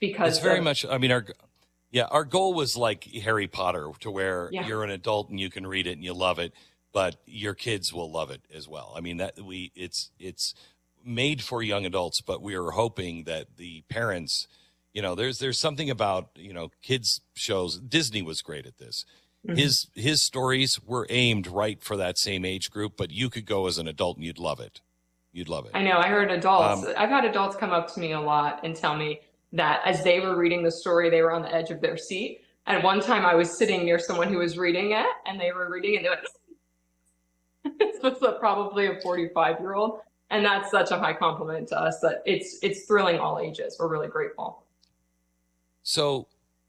because It's very much, I mean, our goal was like Harry Potter, to where yeah. you're an adult and you can read it and you love it, but your kids will love it as well. I mean, it's made for young adults, but we are hoping that the parents, there's something about, kids shows. Disney was great at this. His stories were aimed right for that same age group, but you could go as an adult and you'd love it. You'd love it. I know. I heard adults. Um, I've had adults come up to me a lot and tell me that as they were reading the story, they were on the edge of their seat. And one time I was sitting near someone who was reading it, and they were reading, and they went, "This was probably a 45-year-old," and that's such a high compliment to us that it's thrilling all ages. We're really grateful. so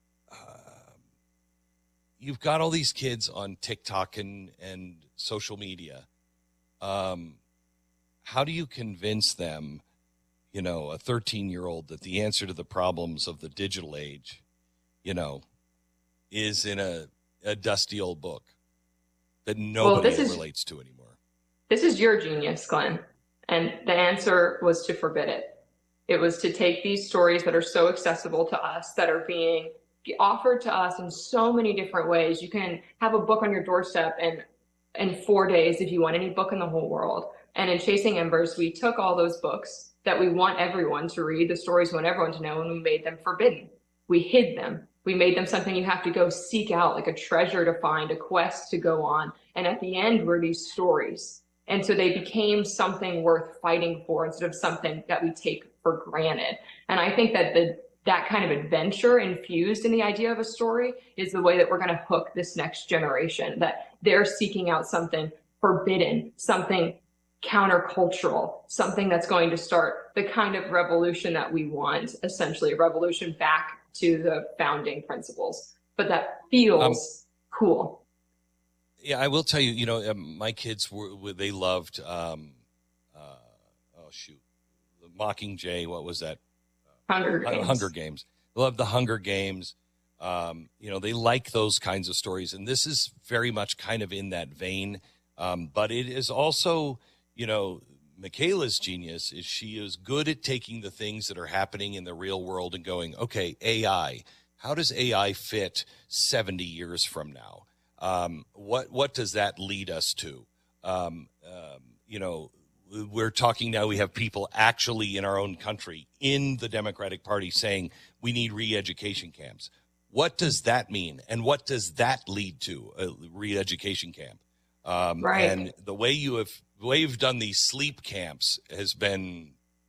you've got all these kids on TikTok and social media. How do you convince them, a 13-year-old, that the answer to the problems of the digital age, is in a dusty old book that nobody relates to anymore? This is your genius, Glenn. And the answer was to forbid it. It was to take these stories that are so accessible to us, that are being offered to us in so many different ways. You can have a book on your doorstep in 4 days if you want, any book in the whole world. And in Chasing Embers, we took all those books that we want everyone to read, the stories we want everyone to know, and we made them forbidden. We hid them. We made them something you have to go seek out, like a treasure to find, a quest to go on. And at the end were these stories. And so they became something worth fighting for instead of something that we take for granted. And I think that that kind of adventure infused in the idea of a story is the way that we're going to hook this next generation, that they're seeking out something forbidden, something countercultural, something that's going to start the kind of revolution that we want, essentially a revolution back to the founding principles, but that feels cool. Yeah, I will tell you, my kids they loved, the Mockingjay. What was that? Hunger Games. Hunger Games. They love the Hunger Games. They like those kinds of stories. And this is very much kind of in that vein. But it is also, Michaela's genius is she is good at taking the things that are happening in the real world and going, okay, AI, how does AI fit 70 years from now? What does that lead us to? We're talking now, we have people actually in our own country, in the Democratic Party, saying we need re-education camps. What does that mean? And what does that lead to, a re-education camp? Right. And the way you've done these sleep camps has been,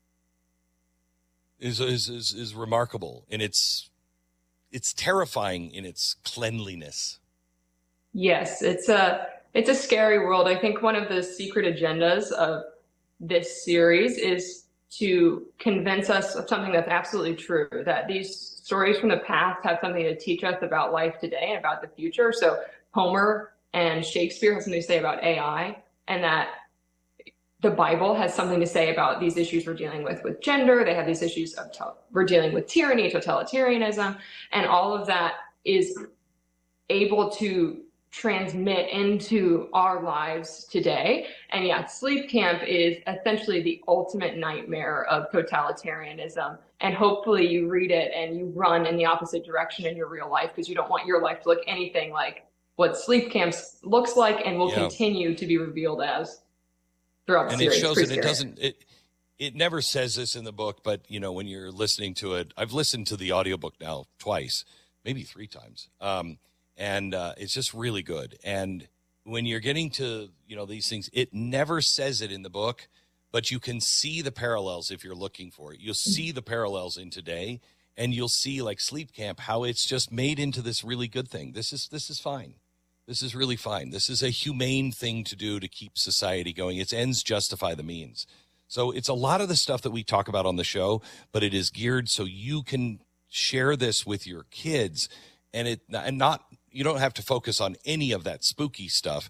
is remarkable. And it's terrifying in its cleanliness. Yes, it's a scary world. I think one of the secret agendas of this series is to convince us of something that's absolutely true, that these stories from the past have something to teach us about life today and about the future. So Homer and Shakespeare have something to say about AI, and that the Bible has something to say about these issues we're dealing with gender. They have these issues of we're dealing with tyranny, totalitarianism, and all of that is able to transmit into our lives today. And yeah, sleep camp is essentially the ultimate nightmare of totalitarianism. And hopefully you read it and you run in the opposite direction in your real life, because you don't want your life to look anything like what sleep camps looks like and will continue to be revealed as throughout the series. And it shows, and it doesn't, it never says this in the book, but when you're listening to it, I've listened to the audiobook now twice, maybe 3 times. And it's just really good. And when you're getting to, these things, it never says it in the book, but you can see the parallels if you're looking for it. You'll see the parallels in today, and you'll see, like Sleep Camp, how it's just made into this really good thing. This is fine. This is really fine. This is a humane thing to do to keep society going. Its ends justify the means. So it's a lot of the stuff that we talk about on the show, but it is geared so you can share this with your kids, and you don't have to focus on any of that spooky stuff.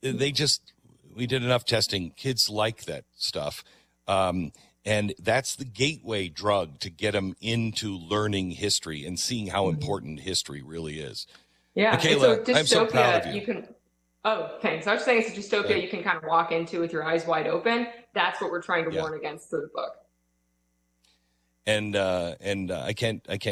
We did enough testing. Kids like that stuff. And that's the gateway drug to get them into learning history and seeing how important history really is. Yeah, Michaela, it's a dystopia. I'm so proud of you. Thanks. I was saying it's a dystopia you can kind of walk into with your eyes wide open. That's what we're trying to warn against through the book. And I can't